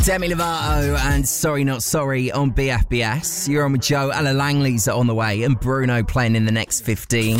Demi Lovato and Sorry Not Sorry on BFBS. You're on with Joe. Ella Langley's on the way and Bruno playing in the next 15.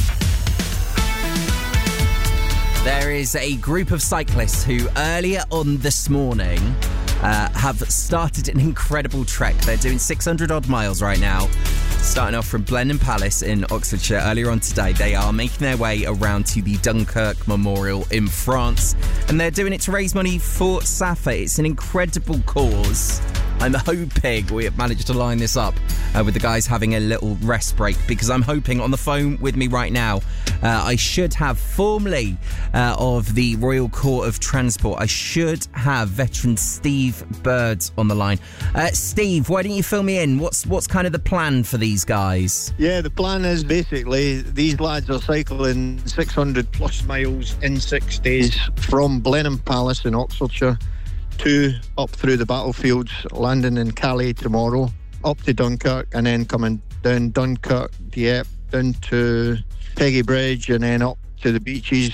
There is a group of cyclists who earlier on this morning have started an incredible trek. They're doing 600 odd miles right now. Starting off from Blenheim Palace in Oxfordshire earlier on today. They are making their way around to the Dunkirk Memorial in France. And they're doing it to raise money for SAFA. It's an incredible cause. I'm hoping we have managed to line this up with the guys having a little rest break, because I'm hoping on the phone with me right now, I should have formally of the Royal Court of Transport, I should have veteran Steve Bird on the line. Steve, why don't you fill me in? What's kind of the plan for these guys? Yeah, the plan is basically these lads are cycling 600 plus miles in 6 days from Blenheim Palace in Oxfordshire up through the battlefields, landing in Calais tomorrow, up to Dunkirk, and then coming down Dunkirk, Dieppe, down to Peggy Bridge, and then up to the beaches,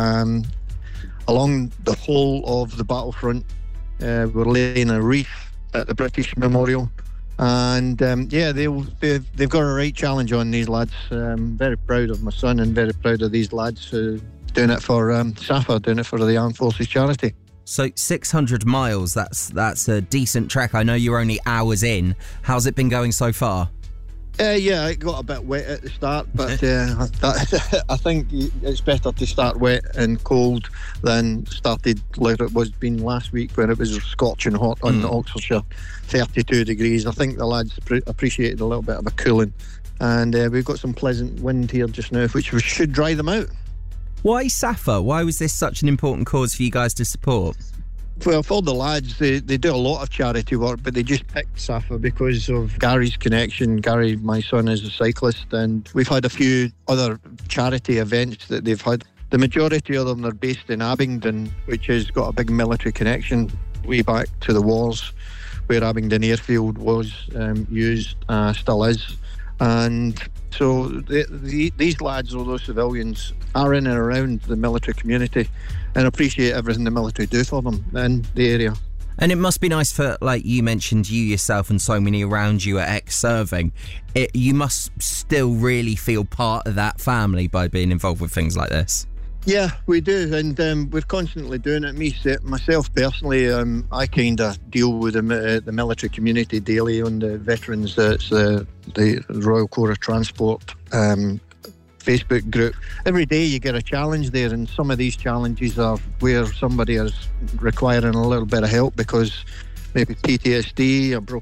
along the whole of the battlefront. We're laying a wreath at the British Memorial, and they've got a right challenge on, these lads. Very proud of my son and very proud of these lads who doing it for SAFA, doing it for the Armed Forces charity. So 600 miles, that's a decent trek. I know you're only hours in. How's it been going so far? Yeah, it got a bit wet at the start, but I think it's better to start wet and cold than started like it was been last week, when it was scorching hot on Oxfordshire, 32 degrees. I think the lads appreciated a little bit of a cooling, and we've got some pleasant wind here just now, which should dry them out. Why SAFA? Why was this such an important cause for you guys to support? Well, for the lads, they do a lot of charity work, but they just picked SAFA because of Gary's connection. Gary, my son, is a cyclist, and we've had a few other charity events that they've had. The majority of them are based in Abingdon, which has got a big military connection way back to the wars, where Abingdon Airfield was used, still is. And so these lads, although civilians, are in and around the military community and appreciate everything the military do for them in the area. And it must be nice for, like you mentioned, you yourself and so many around you are ex-serving. You must still really feel part of that family by being involved with things like this. Yeah, we do, and we're constantly doing it. Myself personally, I kind of deal with the military community daily on the veterans. It's the Royal Court of Transport Facebook group. Every day you get a challenge there, and some of these challenges are where somebody is requiring a little bit of help because maybe PTSD, a